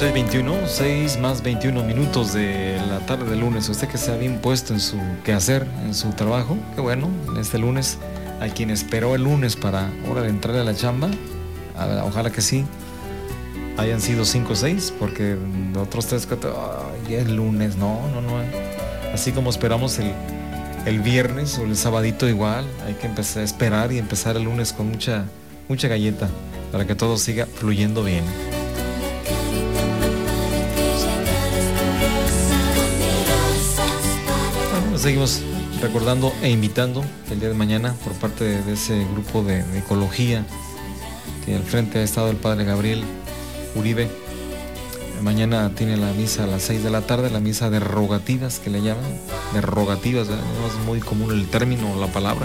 6:21, 6 más 21 minutos de la tarde del lunes. Usted que se ha bien puesto en su quehacer, en su trabajo, qué bueno, este lunes, a quien esperó el lunes para hora de entrar a la chamba, ojalá que sí, hayan sido 5 o 6, porque otros 3, 4, ya es lunes, no. Así como esperamos el viernes o el sabadito igual, hay que empezar a esperar y empezar el lunes con mucha galleta para que todo siga fluyendo bien. Bueno, seguimos recordando e invitando el día de mañana por parte de ese grupo de ecología que al frente ha estado el padre Gabriel Uribe. Mañana tiene la misa a las 6 de la tarde, la misa de rogativas que le llaman, de rogativas, ¿verdad? No es muy común el término o la palabra.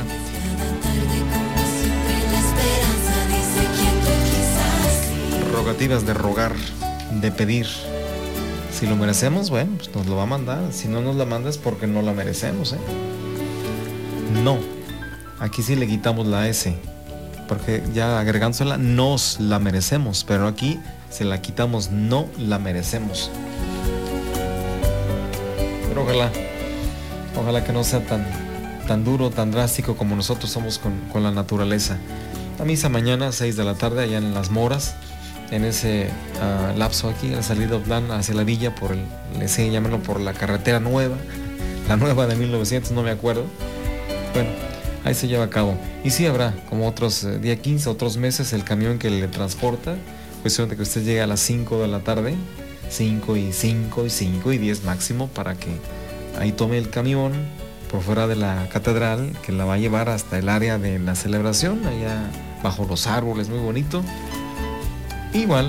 Rogativas de rogar, de pedir. Si lo merecemos, bueno, pues nos lo va a mandar. Si no nos la manda es porque no la merecemos, ¿eh? No, aquí sí le quitamos la S, porque ya agregándosela, nos la merecemos, pero aquí se la quitamos, no la merecemos. Pero ojalá que no sea tan duro, tan drástico como nosotros somos con la naturaleza. La misa mañana, 6 de la tarde, allá en Las Moras, en ese lapso aquí, la salida hacia la villa, le siguen llamando por la carretera nueva, la nueva de 1900, no me acuerdo. Bueno, ahí se lleva a cabo. Y sí habrá, como otros día 15, otros meses, el camión que le transporta. Cuestión de que usted llegue a las 5 de la tarde, 5 y 10 máximo, para que ahí tome el camión por fuera de la catedral, que la va a llevar hasta el área de la celebración, allá bajo los árboles, muy bonito. Igual,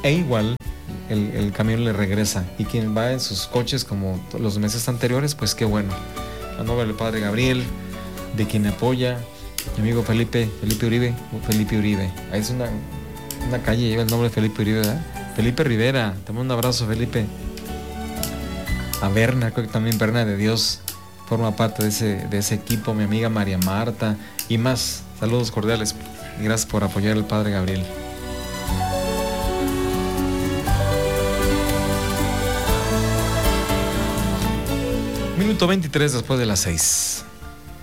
el camión le regresa. Y quien va en sus coches como los meses anteriores, pues qué bueno. A nombre del padre Gabriel, de quien apoya, mi amigo Felipe Uribe. Ahí es una calle, lleva el nombre de Felipe Uribe, ¿verdad? Felipe Rivera, te mando un abrazo, Felipe. A Berna, creo que también Berna de Dios forma parte de ese equipo, mi amiga María Marta y más. Saludos cordiales y gracias por apoyar al padre Gabriel. Minuto 23 después de las 6.